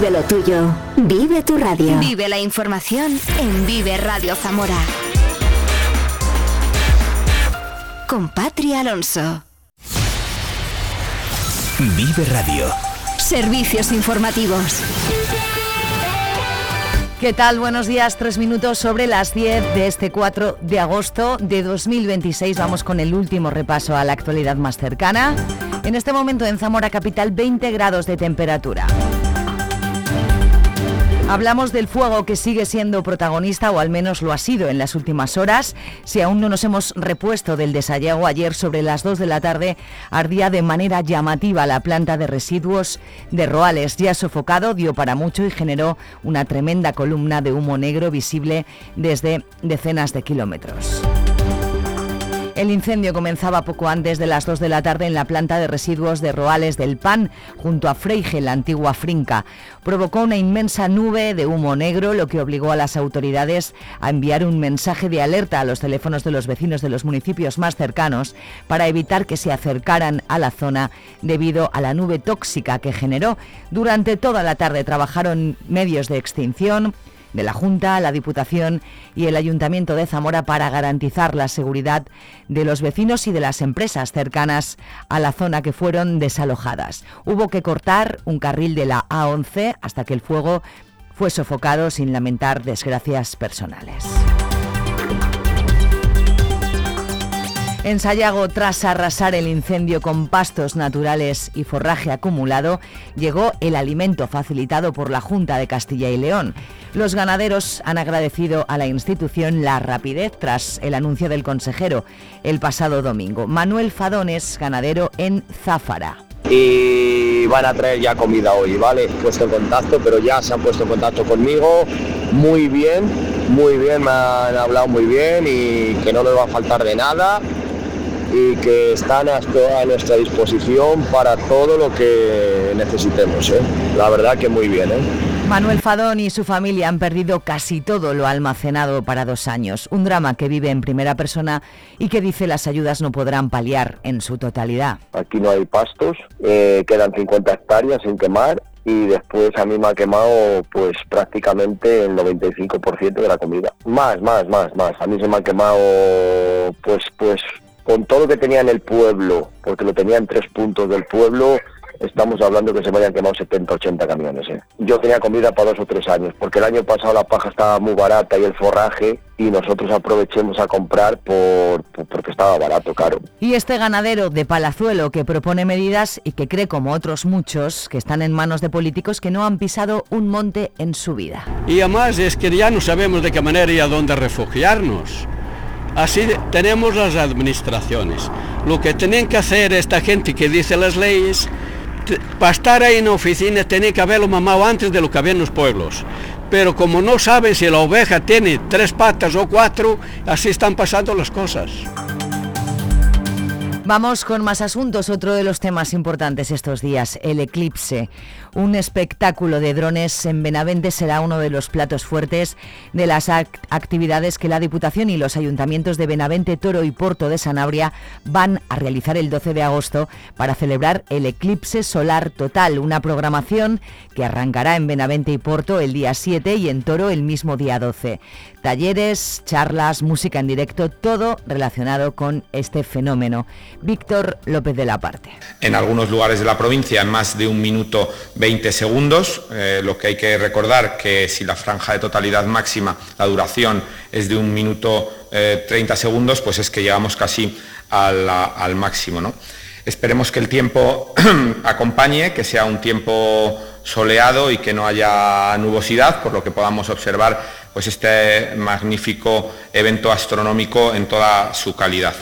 Vive lo tuyo. Vive tu radio. Vive la información en Vive Radio Zamora. Con Patri Alonso. Vive Radio. Servicios informativos. ¿Qué tal? Buenos días, 3 minutos sobre las 10 de este 4 de agosto de 2026. Vamos con el último repaso a la actualidad más cercana. En este momento en Zamora capital 20 grados de temperatura. Hablamos del fuego que sigue siendo protagonista, o al menos lo ha sido en las últimas horas. Si aún no nos hemos repuesto del desallego, ayer sobre las 2 de la tarde ardía de manera llamativa la planta de residuos de Roales. Ya sofocado, dio para mucho y generó una tremenda columna de humo negro visible desde decenas de kilómetros. El incendio comenzaba poco antes de las 2 de la tarde en la planta de residuos de Roales del Pan, junto a Freige, la antigua finca. Provocó una inmensa nube de humo negro, lo que obligó a las autoridades a enviar un mensaje de alerta a los teléfonos de los vecinos de los municipios más cercanos para evitar que se acercaran a la zona debido a la nube tóxica que generó. Durante toda la tarde trabajaron medios de extinción de la Junta, la Diputación y el Ayuntamiento de Zamora para garantizar la seguridad de los vecinos y de las empresas cercanas a la zona que fueron desalojadas. Hubo que cortar un carril de la A11 hasta que el fuego fue sofocado sin lamentar desgracias personales. En Sayago, tras arrasar el incendio con pastos naturales y forraje acumulado, llegó el alimento facilitado por la Junta de Castilla y León. Los ganaderos han agradecido a la institución la rapidez tras el anuncio del consejero el pasado domingo. Manuel Fadón es ganadero en Záfara. Y van a traer ya comida hoy, ¿vale? He puesto en contacto, pero ya se han puesto en contacto conmigo. Muy bien, me han hablado muy bien y que no les va a faltar de nada y que están a nuestra disposición para todo lo que necesitemos, ¿eh? La verdad que muy bien, ¿eh? Manuel Fadón y su familia han perdido casi todo lo almacenado para 2 años. Un drama que vive en primera persona y que dice las ayudas no podrán paliar en su totalidad. Aquí no hay pastos, quedan 50 hectáreas sin quemar y después a mí me ha quemado pues prácticamente el 95% de la comida. Más. A mí se me ha quemado pues con todo lo que tenía en el pueblo, porque lo tenía en 3 puntos del pueblo. Estamos hablando que se me habían quemado 70, 80 camiones, ¿eh? Yo tenía comida para 2 o 3 años, porque el año pasado la paja estaba muy barata y el forraje, y nosotros aprovechemos a comprar porque estaba barato, caro. Y este ganadero de Palazuelo que propone medidas y que cree, como otros muchos, que están en manos de políticos que no han pisado un monte en su vida. Y además es que ya no sabemos de qué manera y a dónde refugiarnos. Así tenemos las administraciones. Lo que tienen que hacer esta gente que dice las leyes, para estar ahí en la oficina tiene que haberlo mamado antes de lo que había en los pueblos. Pero como no saben si la oveja tiene 3 patas o 4, así están pasando las cosas. Vamos con más asuntos. Otro de los temas importantes estos días, el eclipse. Un espectáculo de drones en Benavente será uno de los platos fuertes de las actividades que la Diputación y los ayuntamientos de Benavente, Toro y Porto de Sanabria van a realizar el 12 de agosto para celebrar el eclipse solar total, una programación que arrancará en Benavente y Porto el día 7 y en Toro el mismo día 12. Talleres, charlas, música en directo, todo relacionado con este fenómeno. Víctor López de la Parte. En algunos lugares de la provincia en más de 1 minuto 20 segundos, lo que hay que recordar que si la franja de totalidad máxima, la duración es de 1 minuto 30 segundos, pues es que llegamos casi al máximo, ¿no? Esperemos que el tiempo acompañe, que sea un tiempo soleado y que no haya nubosidad, por lo que podamos observar pues este magnífico evento astronómico en toda su calidad.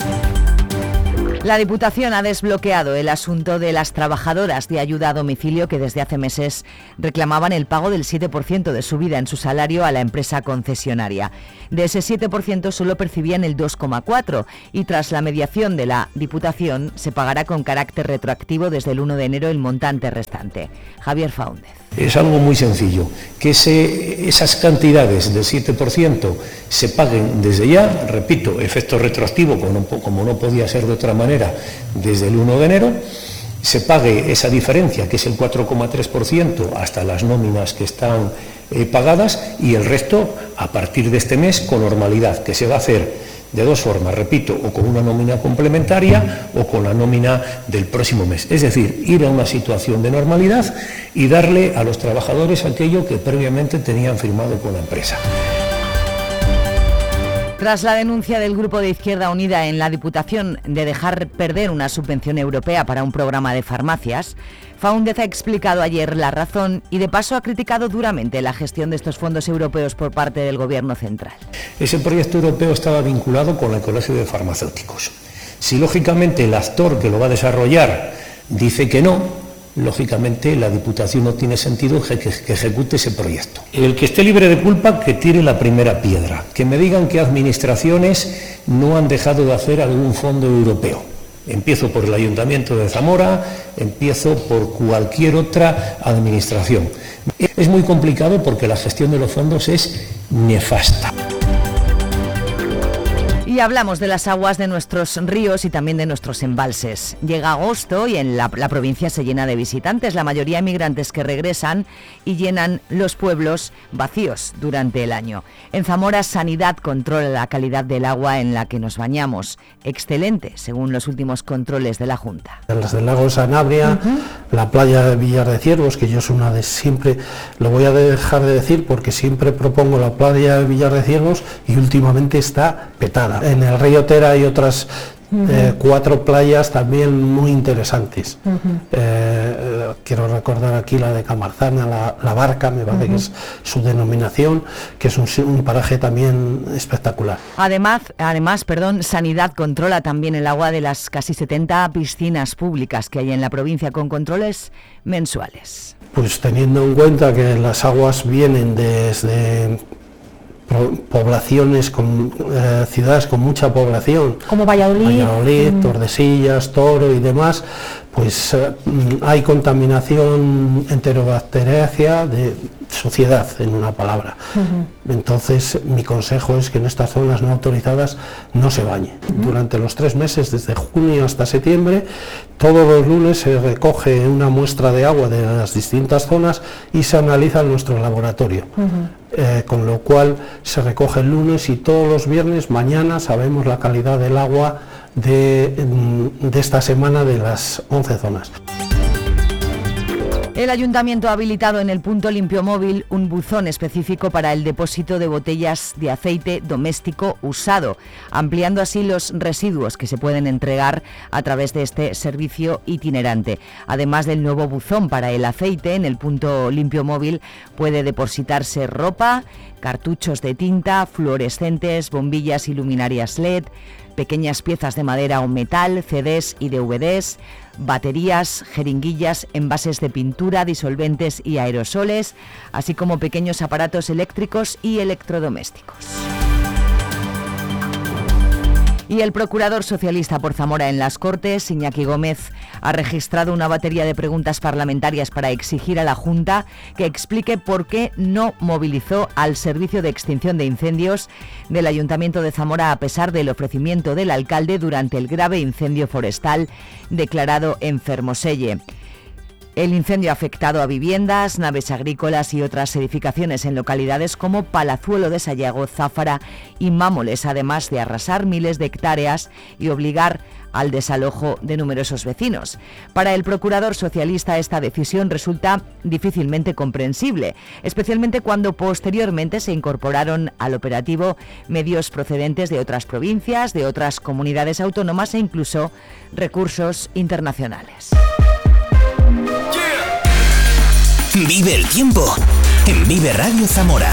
La Diputación ha desbloqueado el asunto de las trabajadoras de ayuda a domicilio que desde hace meses reclamaban el pago del 7% de subida en su salario a la empresa concesionaria. De ese 7% solo percibían el 2,4% y tras la mediación de la Diputación se pagará con carácter retroactivo desde el 1 de enero el montante restante. Javier Faúndez. Es algo muy sencillo, que esas cantidades del 7% se paguen desde ya, repito, efecto retroactivo, como no podía ser de otra manera, desde el 1 de enero, se pague esa diferencia, que es el 4,3%, hasta las nóminas que están pagadas, y el resto a partir de este mes con normalidad, que se va a hacer de dos formas, repito, o con una nómina complementaria o con la nómina del próximo mes. Es decir, ir a una situación de normalidad y darle a los trabajadores aquello que previamente tenían firmado con la empresa. Tras la denuncia del Grupo de Izquierda Unida en la Diputación de dejar perder una subvención europea para un programa de farmacias, Faúndez ha explicado ayer la razón y de paso ha criticado duramente la gestión de estos fondos europeos por parte del Gobierno central. Ese proyecto europeo estaba vinculado con el Colegio de Farmacéuticos. Si lógicamente el actor que lo va a desarrollar dice que no, lógicamente la Diputación no tiene sentido que ejecute ese proyecto. El que esté libre de culpa, que tire la primera piedra. Que me digan qué administraciones no han dejado de hacer algún fondo europeo. Empiezo por el Ayuntamiento de Zamora, empiezo por cualquier otra administración. Es muy complicado porque la gestión de los fondos es nefasta. Y hablamos de las aguas de nuestros ríos y también de nuestros embalses. Llega agosto y en la provincia se llena de visitantes, la mayoría emigrantes que regresan y llenan los pueblos vacíos durante el año. En Zamora, Sanidad controla la calidad del agua en la que nos bañamos. Excelente, según los últimos controles de la Junta. Las del lago Sanabria, la playa de Villar de Ciervos, que yo es una de siempre, lo voy a dejar de decir porque siempre propongo la playa de Villar de Ciervos y últimamente está petada. En el río Tera hay otras 4 playas también muy interesantes. Quiero recordar aquí la de Camarzana, la Barca, me parece que es su denominación, que es un paraje también espectacular. Además, Sanidad controla también el agua de las casi 70 piscinas públicas que hay en la provincia con controles mensuales. Pues teniendo en cuenta que las aguas vienen desde poblaciones, ciudades con mucha población, como Valladolid, Tordesillas, Toro y demás, pues hay contaminación enterobacteriana de suciedad, en una palabra. Entonces mi consejo es que en estas zonas no autorizadas no se bañe. Durante los 3 meses, desde junio hasta septiembre, todos los lunes se recoge una muestra de agua de las distintas zonas y se analiza en nuestro laboratorio. Con lo cual se recoge el lunes y todos los viernes, mañana, sabemos la calidad del agua de esta semana de las 11 zonas. El Ayuntamiento ha habilitado en el punto Limpio Móvil un buzón específico para el depósito de botellas de aceite doméstico usado, ampliando así los residuos que se pueden entregar a través de este servicio itinerante. Además del nuevo buzón para el aceite, en el punto Limpio Móvil puede depositarse ropa, cartuchos de tinta, fluorescentes, bombillas y luminarias LED, pequeñas piezas de madera o metal, CDs y DVDs, baterías, jeringuillas, envases de pintura, disolventes y aerosoles, así como pequeños aparatos eléctricos y electrodomésticos. Y el procurador socialista por Zamora en las Cortes, Iñaki Gómez, ha registrado una batería de preguntas parlamentarias para exigir a la Junta que explique por qué no movilizó al Servicio de Extinción de Incendios del Ayuntamiento de Zamora a pesar del ofrecimiento del alcalde durante el grave incendio forestal declarado en Fermoselle. El incendio ha afectado a viviendas, naves agrícolas y otras edificaciones en localidades como Palazuelo de Sayago, Záfara y Mámoles, además de arrasar miles de hectáreas y obligar al desalojo de numerosos vecinos. Para el procurador socialista esta decisión resulta difícilmente comprensible, especialmente cuando posteriormente se incorporaron al operativo medios procedentes de otras provincias, de otras comunidades autónomas e incluso recursos internacionales. Vive el tiempo en Vive Radio Zamora.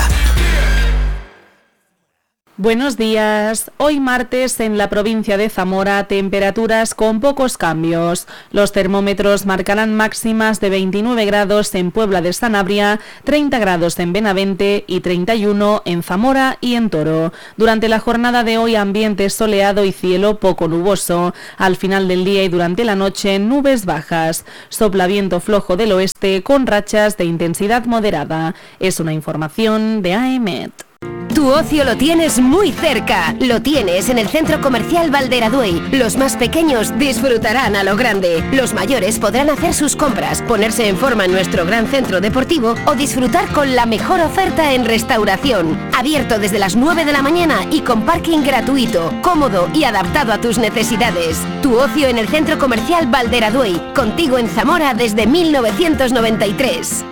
Buenos días. Hoy martes en la provincia de Zamora, temperaturas con pocos cambios. Los termómetros marcarán máximas de 29 grados en Puebla de Sanabria, 30 grados en Benavente y 31 en Zamora y en Toro. Durante la jornada de hoy, ambiente soleado y cielo poco nuboso. Al final del día y durante la noche, nubes bajas. Sopla viento flojo del oeste con rachas de intensidad moderada. Es una información de AEMET. Tu ocio lo tienes muy cerca. Lo tienes en el Centro Comercial Valderaduey. Los más pequeños disfrutarán a lo grande. Los mayores podrán hacer sus compras, ponerse en forma en nuestro gran centro deportivo o disfrutar con la mejor oferta en restauración. Abierto desde las 9 de la mañana y con parking gratuito, cómodo y adaptado a tus necesidades. Tu ocio en el Centro Comercial Valderaduey. Contigo en Zamora desde 1993.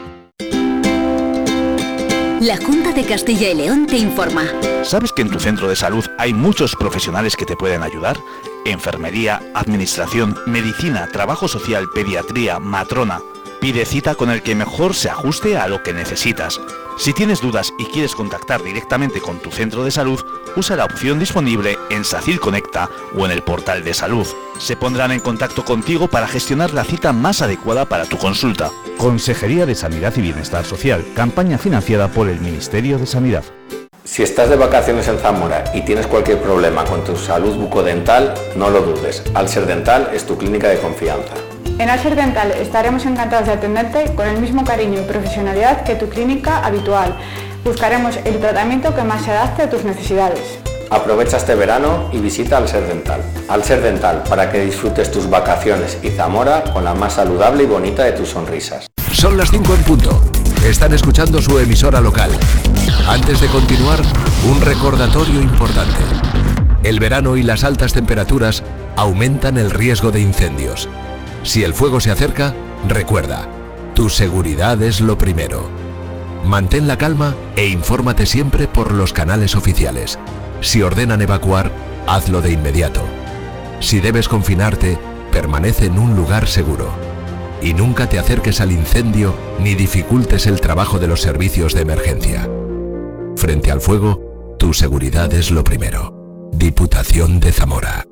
La Junta de Castilla y León te informa. ¿Sabes que en tu centro de salud hay muchos profesionales que te pueden ayudar? Enfermería, administración, medicina, trabajo social, pediatría, matrona. Pide cita con el que mejor se ajuste a lo que necesitas. Si tienes dudas y quieres contactar directamente con tu centro de salud, usa la opción disponible en SACIR Conecta o en el portal de salud. Se pondrán en contacto contigo para gestionar la cita más adecuada para tu consulta. Consejería de Sanidad y Bienestar Social, campaña financiada por el Ministerio de Sanidad. Si estás de vacaciones en Zamora y tienes cualquier problema con tu salud bucodental, no lo dudes. Alser Dental es tu clínica de confianza. En Alser Dental estaremos encantados de atenderte con el mismo cariño y profesionalidad que tu clínica habitual. Buscaremos el tratamiento que más se adapte a tus necesidades. Aprovecha este verano y visita Alser Dental. Alser Dental, para que disfrutes tus vacaciones y Zamora con la más saludable y bonita de tus sonrisas. Son las 5 en punto. Están escuchando su emisora local. Antes de continuar, un recordatorio importante. El verano y las altas temperaturas aumentan el riesgo de incendios. Si el fuego se acerca, recuerda, tu seguridad es lo primero. Mantén la calma e infórmate siempre por los canales oficiales. Si ordenan evacuar, hazlo de inmediato. Si debes confinarte, permanece en un lugar seguro. Y nunca te acerques al incendio ni dificultes el trabajo de los servicios de emergencia. Frente al fuego, tu seguridad es lo primero. Diputación de Zamora.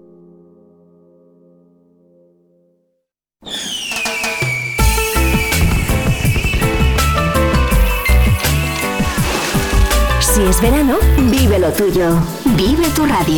Si es verano, vive lo tuyo. Vive tu radio.